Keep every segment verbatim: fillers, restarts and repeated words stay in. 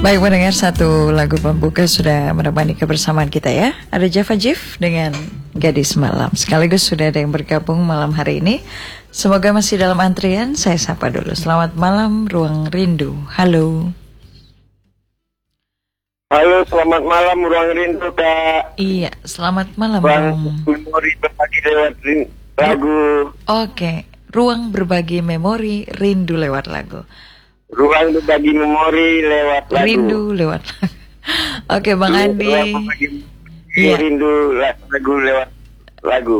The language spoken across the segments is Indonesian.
Baik pendengar, satu lagu pembuka sudah menemani kebersamaan kita ya. Ada Java Jive dengan Gadis Malam. Sekaligus sudah ada yang bergabung malam hari ini. Semoga masih dalam antrian. Saya sapa dulu. Selamat malam Ruang Rindu. Halo. Halo, selamat malam Ruang Rindu, Kak. Iya, selamat malam. Ruang memori berbagi lewat lagu. Oke, Ruang berbagi memori, rindu lewat lagu. Ruang berbagi memori lewat lagu. Rindu lewat lagu. Oke, Bang Andi. Ruang berbagi Iya. rindu lagu lewat lagu.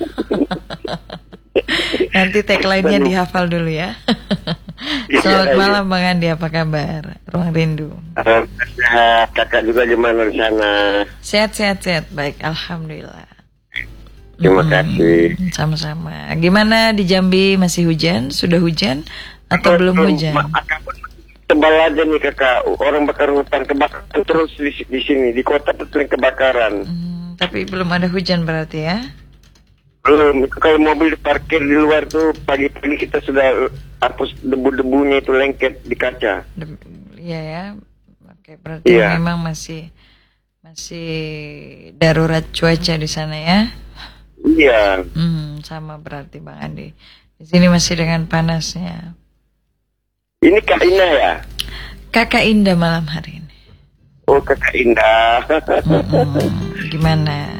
Nanti tagline-nya dihafal dulu ya. Selamat Iya, malam Bang Andi, apa kabar? Ruang Rindu. Alhamdulillah, kakak juga gimana di sana? Sehat, sehat, sehat. Baik, alhamdulillah. Terima Mm-mm. kasih. Sama-sama. Gimana di Jambi, masih hujan? Sudah hujan atau belum hujan? Tebal aja nih kakak, orang bakar hutan kebakaran terus di, di sini, di kota tuh sering kebakaran. Hmm, tapi belum ada hujan berarti ya? Belum, itu kalau mobil diparkir di luar tuh pagi-pagi kita sudah hapus debu-debunya itu lengket di kaca. De- Iya ya. Oke, berarti Iya. memang masih masih darurat cuaca di sana ya? Iya, Hmm, sama berarti Bang Andi. Di sini masih dengan panasnya. ini Kak Indah ya? Kakak Indah malam hari ini. Oh Kakak Indah. Mm-mm. Gimana?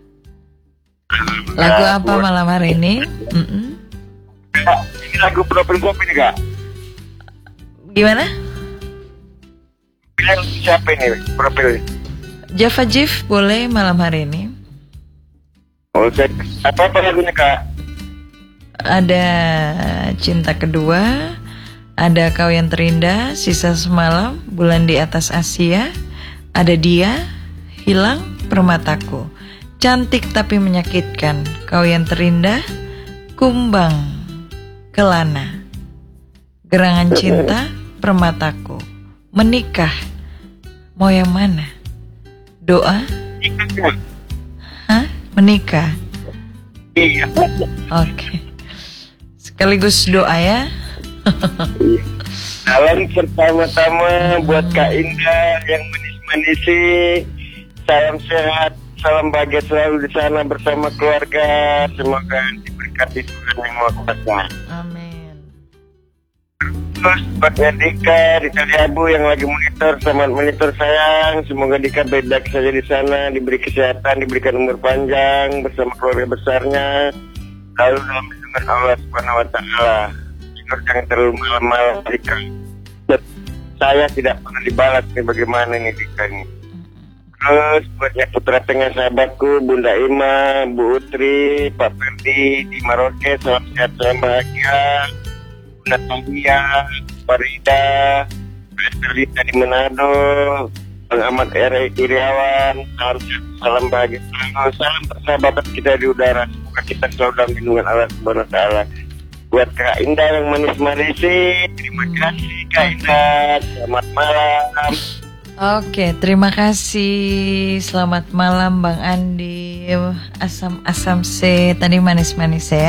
Lagu apa malam hari ini? Mm-mm. Kak, ini lagu profil siapa nih Kak? Gimana? Bilang siapa ini profil? Java Jive boleh malam hari ini. Oh, saya, apa apa lagunya Kak? Ada Cinta Kedua, ada Kau Yang Terindah, Sisa Semalam, Bulan di Atas Asia, ada Dia, Hilang, Permataku, Cantik Tapi Menyakitkan, Kau Yang Terindah, Kumbang, Kelana, Gerangan Cinta, Permataku, Menikah, mau yang mana? Doa, hah? Menikah. Iya. Oke. Sekaligus doa ya. Salam pertama-tama buat Kak Indah yang manis-manisi. Salam sehat, salam bahagia selalu di sana bersama keluarga. Semoga diberkati Tuhan yang Maha Kuasa. Amin. Terus buat Dika di Tali Abu yang lagi monitor, selamat monitor sayang. Semoga Dika baik-baik saja di sana, diberi kesehatan, diberikan umur panjang bersama keluarga besarnya. Lalu dalam lindungan Allah Subhanahu Wa Taala. Tidur jangan terlalu malam-malam Dika. Saya tidak pernah dibalas nih, bagaimana nih Dika nih. Terus buatnya putra tengah sahabatku, Bunda Ima, Bu Utri, Pak Ferdi di Maroke, salam sehat, salam bahagia. Bunda Tania, Farida, Estelita di Manado, Bang Ahmad R. Iriawan, salam sehat, salam bahagia selalu, salam persahabatan kita di udara. Semoga kita selalu dalam lindungan Allah Subhanahu Wa Taala. Buat Kak Indah yang manis-manisi, terima kasih Kak Indah, selamat malam. Oke, terima kasih. Selamat malam Bang Andi. Asam-asam se tadi manis-manis ya.